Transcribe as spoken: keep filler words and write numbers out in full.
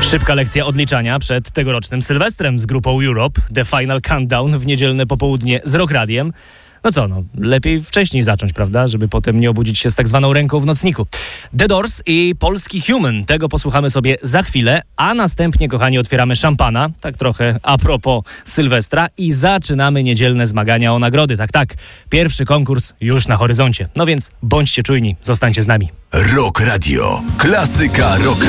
Szybka lekcja odliczania przed tegorocznym Sylwestrem z grupą Europe. The Final Countdown w niedzielne popołudnie z Rock Radiem. No co, no, lepiej wcześniej zacząć, prawda? Żeby potem nie obudzić się z tak zwaną ręką w nocniku. The Doors i polski Human. Tego posłuchamy sobie za chwilę, a następnie, kochani, otwieramy szampana, tak trochę a propos Sylwestra, i zaczynamy niedzielne zmagania o nagrody. Tak, tak, pierwszy konkurs już na horyzoncie. No więc bądźcie czujni, zostańcie z nami. Rock Radio. Klasyka rocka.